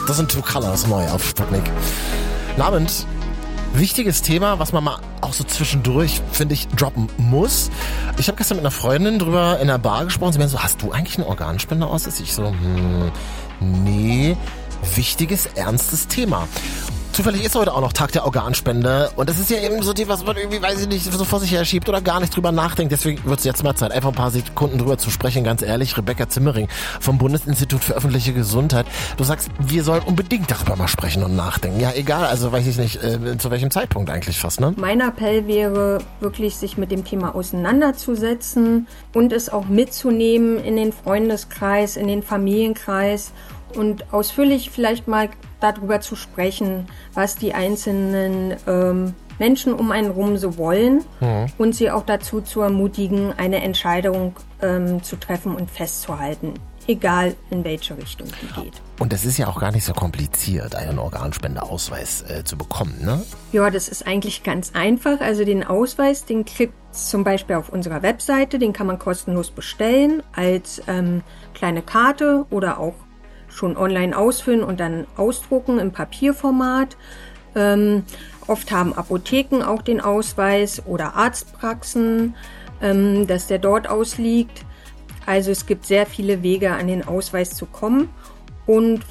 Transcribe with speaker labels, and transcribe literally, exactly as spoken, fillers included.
Speaker 1: Das sind Two Colors neu auf Sputnik. Guten Abend. Wichtiges Thema, was man mal auch so zwischendurch, finde ich, droppen muss. Ich habe gestern mit einer Freundin drüber in der Bar gesprochen. Sie meinte so, hast du eigentlich einen Organspendeausweis? Ich so, hm, nee, wichtiges, ernstes Thema. Zufällig ist heute auch noch Tag der Organspende und das ist ja eben so die, was man irgendwie, weiß ich nicht, so vor sich her schiebt oder gar nicht drüber nachdenkt. Deswegen wird es jetzt mal Zeit, einfach ein paar Sekunden drüber zu sprechen. Ganz ehrlich, Rebecca Zimmering vom Bundesinstitut für öffentliche Gesundheit. Du sagst, wir sollen unbedingt darüber mal sprechen und nachdenken. Ja, egal, also weiß ich nicht, äh, zu welchem Zeitpunkt eigentlich fast, ne?
Speaker 2: Mein Appell wäre, wirklich sich mit dem Thema auseinanderzusetzen und es auch mitzunehmen in den Freundeskreis, in den Familienkreis und ausführlich vielleicht mal darüber zu sprechen, was die einzelnen ähm, Menschen um einen rum so wollen mhm. und sie auch dazu zu ermutigen, eine Entscheidung ähm, zu treffen und festzuhalten, egal in welche Richtung die geht.
Speaker 1: Und das ist ja auch gar nicht so kompliziert, einen Organspendeausweis äh, zu bekommen, ne?
Speaker 2: Ja, das ist eigentlich ganz einfach. Also den Ausweis, den kriegt es zum Beispiel auf unserer Webseite, den kann man kostenlos bestellen als ähm, kleine Karte oder auch schon online ausfüllen und dann ausdrucken im Papierformat. Ähm, oft haben Apotheken auch den Ausweis oder Arztpraxen, ähm, dass der dort ausliegt. Also es gibt sehr viele Wege, an den Ausweis zu kommen. Und